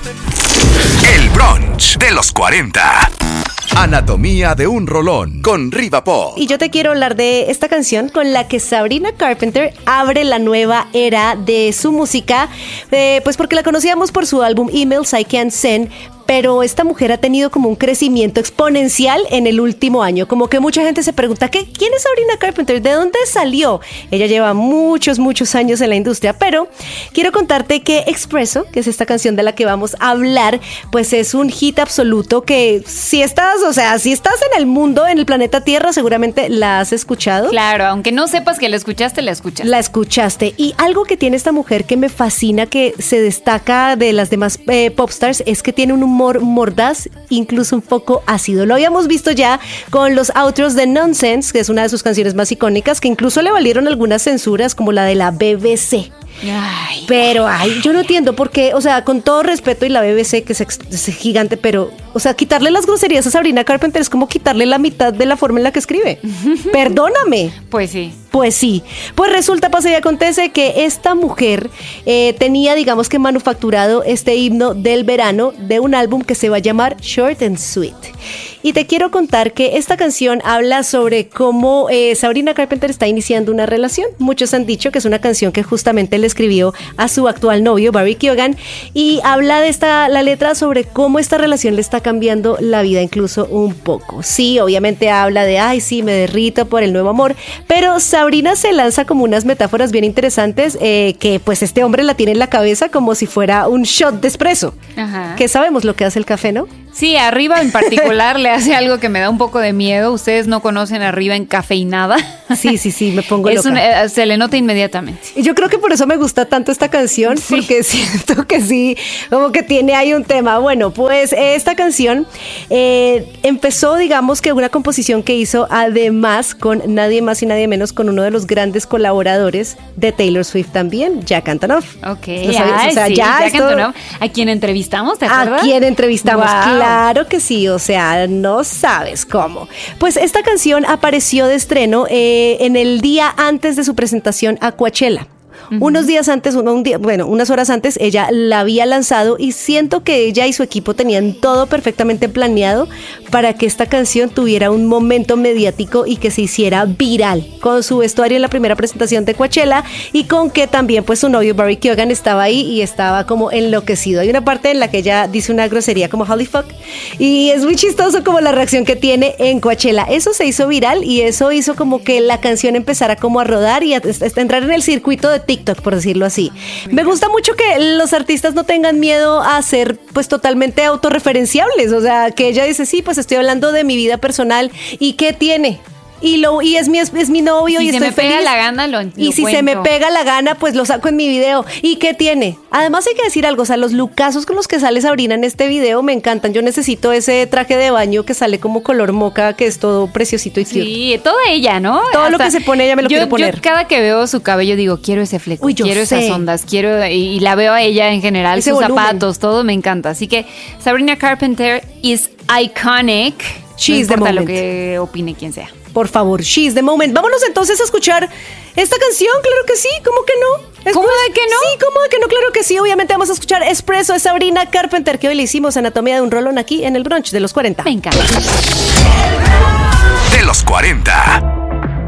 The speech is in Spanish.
El brunch de los 40. Anatomía de un rolón con Riva Pop. Y yo te quiero hablar de esta canción con la que Sabrina Carpenter abre la nueva era de su música, pues porque la conocíamos por su álbum Emails I Can't Send, pero esta mujer ha tenido como un crecimiento exponencial en el último año. Como que mucha gente se pregunta, ¿quién es Sabrina Carpenter? ¿De dónde salió? Ella lleva muchos años en la industria, pero quiero contarte que Expresso, que es esta canción de la que vamos a hablar, pues es un hit absoluto que si estás en el mundo, en el planeta Tierra, seguramente la has escuchado. Claro, aunque no sepas que la escuchaste, la escuchaste. La escuchaste. Y algo que tiene esta mujer que me fascina, que se destaca de las demás popstars, es que tiene un humor mordaz, incluso un poco ácido. Lo habíamos visto ya con los outros de Nonsense, que es una de sus canciones más icónicas, que incluso le valieron algunas censuras, como la de la BBC. Pero yo no entiendo por qué, o sea, con todo respeto, y la BBC que es gigante, pero, o sea, quitarle las groserías a Sabrina Carpenter es como quitarle la mitad de la forma en la que escribe. Perdóname. Pues sí. Pues sí. Pues resulta, pasa y acontece que esta mujer tenía, digamos que manufacturado este himno del verano de un álbum que se va a llamar Short and Sweet. Y te quiero contar que esta canción habla sobre cómo Sabrina Carpenter está iniciando una relación. Muchos han dicho que es una canción que justamente le escribió a su actual novio, Barry Keoghan, y habla de la letra sobre cómo esta relación le está cambiando la vida incluso un poco. Sí, obviamente habla de, sí, me derrito por el nuevo amor, pero Sabrina se lanza como unas metáforas bien interesantes que pues este hombre la tiene en la cabeza como si fuera un shot de espresso. Ajá. Que sabemos lo que hace el café, ¿no? Sí, Arriba en particular le hace algo que me da un poco de miedo. Ustedes no conocen Arriba encafeinada. Sí, me pongo loca. Se le nota inmediatamente. Y yo creo que por eso me gusta tanto esta canción, sí. Porque siento que sí, como que tiene ahí un tema. Bueno, pues esta canción empezó, digamos que una composición que hizo además con nadie más y nadie menos, con uno de los grandes colaboradores de Taylor Swift también, Jack Antonoff. Ok, Jack Antonoff, a quien entrevistamos, ¿te acuerdas? A quien entrevistamos, wow. Claro que sí, o sea, no sabes cómo. Pues esta canción apareció de estreno en el día antes de su presentación a Coachella. Unos días antes, unas horas antes, ella la había lanzado y siento que ella y su equipo tenían todo perfectamente planeado para que esta canción tuviera un momento mediático y que se hiciera viral, con su vestuario en la primera presentación de Coachella y con que también pues su novio Barry Keoghan estaba ahí y estaba como enloquecido. Hay una parte en la que ella dice una grosería como holy fuck y es muy chistoso como la reacción que tiene en Coachella. Eso se hizo viral y eso hizo como que la canción empezara como a rodar y a entrar en el circuito de TikTok, por decirlo así. Me gusta mucho que los artistas no tengan miedo a ser pues totalmente autorreferenciables, o sea, que ella dice, sí, pues estoy hablando de mi vida personal y ¿qué tiene? Y es mi novio y estoy feliz. Si se me pega la gana, lo Y si se me pega la gana, pues lo saco en mi video. ¿Y qué tiene? Además hay que decir algo, o sea, los lookazos con los que sale Sabrina en este video me encantan. Yo necesito ese traje de baño que sale como color moca, que es todo preciosito y cute. Sí, toda ella, ¿no? Todo lo que se pone ella me lo quiero poner. Yo cada que veo su cabello digo, quiero ese fleco, quiero esas ondas, y la veo a ella en general, ese sus volumen. Zapatos, todo me encanta. Así que Sabrina Carpenter is iconic. She's no importa the moment. Lo que opine quien sea. Por favor, she's the moment. Vámonos entonces a escuchar esta canción, claro que sí, ¿cómo que no? ¿Cómo de que no? Sí, ¿cómo de que no? Claro que sí, obviamente vamos a escuchar Expresso de Sabrina Carpenter, que hoy le hicimos Anatomía de un rolón aquí en el brunch de los 40. Me encanta. De los 40.